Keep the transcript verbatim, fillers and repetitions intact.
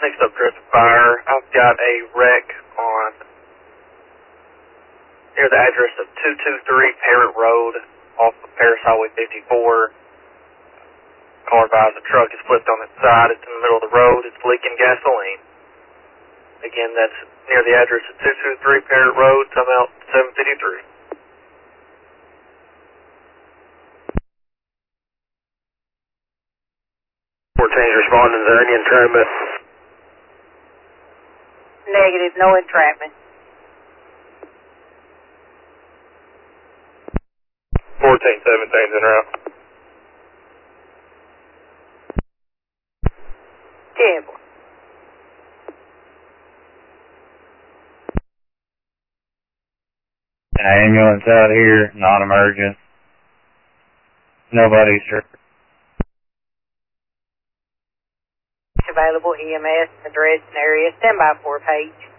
Next up, Drift Fire. I've got a wreck on near the address of two two three Parrot Road off of Paris Highway fifty-four. Car advised the truck is flipped on its side. It's in the middle of the road. It's leaking gasoline. Again, that's near the address of two two three Parrot Road. Come out seven fifty-three. fourteen's responding. Is there any entrapment? Negative, no entrapment. fourteen seventeen's en route. Terrible. An ambulance out here, not emergent. Nobody's hurt. Available E M S, address and area, stand by for a page.